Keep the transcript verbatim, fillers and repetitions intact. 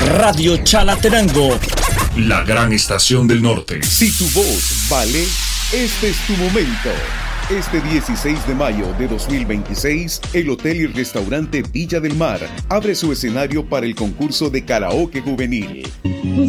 Radio Chalatenango, la gran estación del norte. Si tu voz vale, este es tu momento. Este dieciséis de mayo de dos mil veintiséis, el Hotel y Restaurante Villa del Mar abre su escenario para el concurso de karaoke juvenil.